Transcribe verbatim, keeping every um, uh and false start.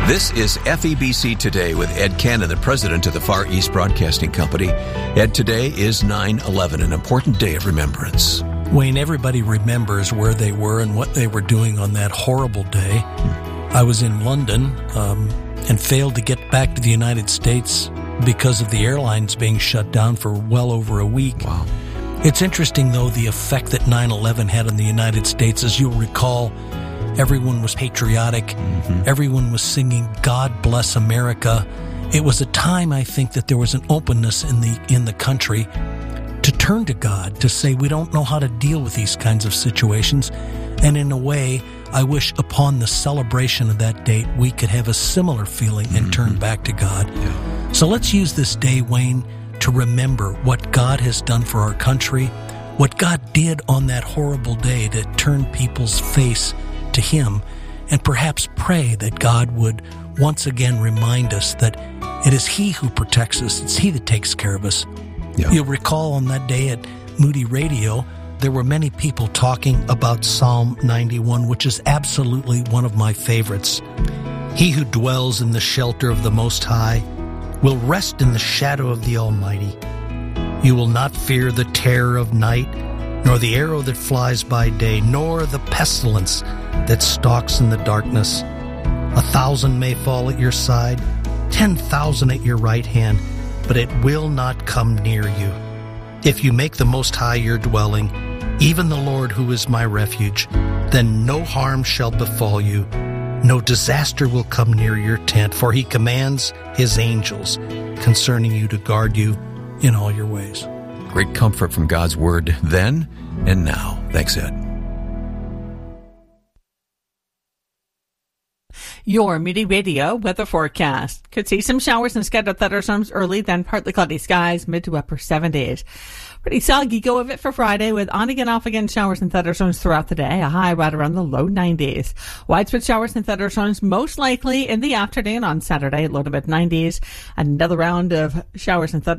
This is F E B C Today with Ed Cannon, the president of the Far East Broadcasting Company. Ed, today is nine eleven, an important day of remembrance. Wayne, everybody remembers where they were and what they were doing on that horrible day. I was in London um, and failed to get back to the United States because of the airlines being shut down for well over a week. Wow. It's interesting, though, the effect that nine eleven had on the United States. As you'll recall, everyone was patriotic. Mm-hmm. Everyone was singing God Bless America. It was a time, I think, that there was an openness in the in the country to turn to God, to say we don't know how to deal with these kinds of situations. And in a way, I wish upon the celebration of that date, we could have a similar feeling and mm-hmm. turn back to God. Yeah. So let's use this day, Wayne, to remember what God has done for our country, what God did on that horrible day to turn people's face to Him, and perhaps pray that God would once again remind us that it is He who protects us. It's He that takes care of us. Yeah. You'll recall on that day at Moody Radio, there were many people talking about Psalm ninety-one, which is absolutely one of my favorites. He who dwells in the shelter of the Most High will rest in the shadow of the Almighty. You will not fear the terror of night, nor the arrow that flies by day, nor the pestilence that stalks in the darkness. A thousand may fall at your side, ten thousand at your right hand, but it will not come near you. If you make the Most High your dwelling, even the Lord who is my refuge, then no harm shall befall you. No disaster will come near your tent, for He commands His angels concerning you to guard you in all your ways. Great comfort from God's Word then and now. Thanks, Ed. Your Moody Radio weather forecast. Could see some showers and scattered thunderstorms early, then partly cloudy skies, mid to upper seventies. Pretty soggy go of it for Friday with on again, off again showers and thunderstorms throughout the day, a high right around the low nineties. Widespread showers and thunderstorms most likely in the afternoon on Saturday, low to mid nineties. Another round of showers and thunderstorms